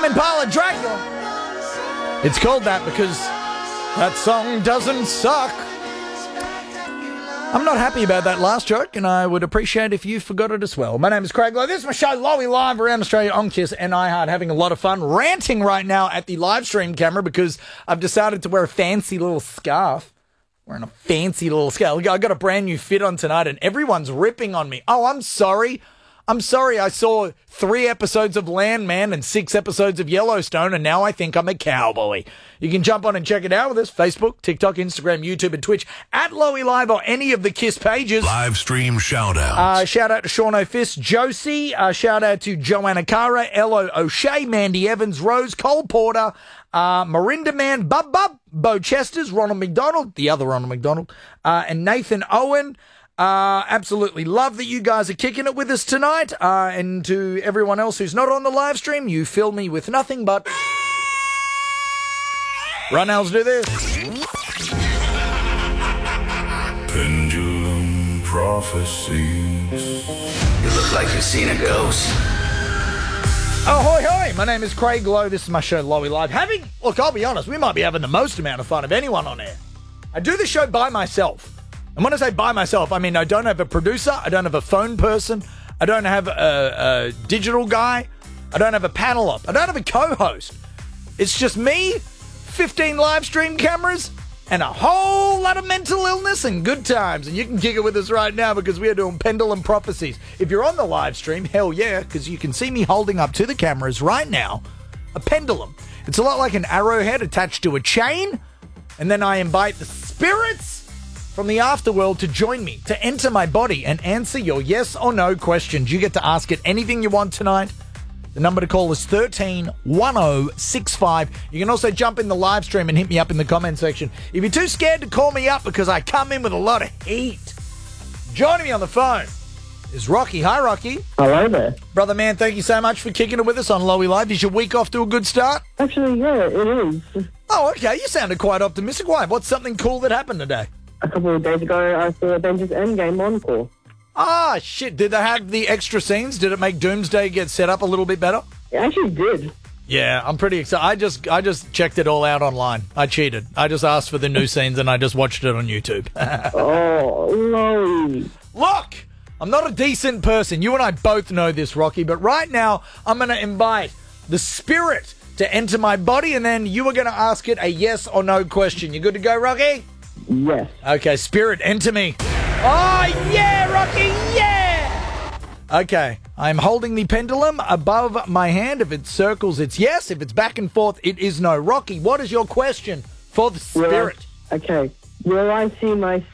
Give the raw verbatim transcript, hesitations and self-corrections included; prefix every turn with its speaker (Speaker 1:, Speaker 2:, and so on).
Speaker 1: Tame Impala, Dracula. It's called that because that song doesn't suck. I'm not happy about that last joke, and I would appreciate if you forgot it as well. My name is Craig Lowe. This is my show, Lowy Live, around Australia on Kiss and iHeart, having a lot of fun, ranting right now at the live stream camera because I've decided to wear a fancy little scarf. Wearing a fancy little scarf. I got a brand new fit on tonight, and everyone's ripping on me. Oh, I'm sorry. I'm sorry. I saw three episodes of Landman and six episodes of Yellowstone, and now I think I'm a cowboy. You can jump on and check it out with us. Facebook, TikTok, Instagram, YouTube, and Twitch at Lowy Live or any of the Kiss pages.
Speaker 2: Live stream shout-outs.
Speaker 1: Uh, shout out to Sean O'Fist, Josie. Uh, shout out to Joanna Cara, Ello O'Shea, Mandy Evans, Rose, Cole Porter, uh, Marinda Man, Bub Bub, Bo Chesters, Ronald McDonald, the other Ronald McDonald, uh, and Nathan Owen. Uh, absolutely love that you guys are kicking it with us tonight. Uh, and to everyone else who's not on the live stream, you fill me with nothing but... Run-Ls, do this.
Speaker 2: Pendulum prophecies.
Speaker 3: You look like you've seen a ghost.
Speaker 1: Oh, hoi, hoi. My name is Craig Lowe. This is my show, Lowy Live. Having, look, I'll be honest, we might be having the most amount of fun of anyone on air. I do the show by myself. And when I say by myself, I mean I don't have a producer, I don't have a phone person, I don't have a, a digital guy, I don't have a panel up, I don't have a co-host. It's just me, fifteen live stream cameras, and a whole lot of mental illness and good times. And you can kick it with us right now because we are doing Pendulum Prophecies. If you're on the live stream, hell yeah, because you can see me holding up to the cameras right now a pendulum. It's a lot like an arrowhead attached to a chain, and then I invite the spirits from the afterworld to join me, to enter my body and answer your yes or no questions. You get to ask it anything you want tonight. The number to call is one three one zero six five. You can also jump in the live stream and hit me up in the comment section. If you're too scared to call me up because I come in with a lot of heat, joining me on the phone is Rocky. Hi, Rocky.
Speaker 4: Hello there.
Speaker 1: Brother man, thank you so much for kicking it with us on Lowy Live. Is your week off to a good start?
Speaker 4: Actually, yeah, it is.
Speaker 1: Oh, okay. You sounded quite optimistic. Why? What's something cool that happened today?
Speaker 4: A couple of days ago, I saw Avengers Endgame Encore.
Speaker 1: Ah, shit. Did they have the extra scenes? Did it make Doomsday get set up a little bit better?
Speaker 4: It actually did.
Speaker 1: Yeah, I'm pretty excited. I just I just checked it all out online. I cheated. I just asked for the new scenes and I just watched it on YouTube.
Speaker 4: Oh, no.
Speaker 1: Look, I'm not a decent person. You and I both know this, Rocky. But right now, I'm going to invite the spirit to enter my body, and then you are going to ask it a yes or no question. You good to go, Rocky?
Speaker 4: Yes.
Speaker 1: Okay, spirit, enter me. Oh, yeah, Rocky, yeah! Okay, I'm holding the pendulum above my hand. If it circles, it's yes. If it's back and forth, it is no. Rocky, what is your question for the spirit?
Speaker 4: Will I, okay. Will I see my